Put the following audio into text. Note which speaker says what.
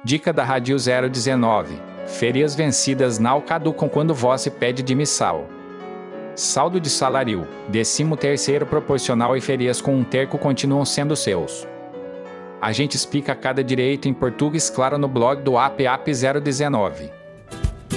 Speaker 1: Dica da Rádio 019. Férias vencidas não caducam quando você pede demissão. Saldo de salário, 13º proporcional e férias com um terço continuam sendo seus. A gente explica cada direito em português claro no blog do APAP 019.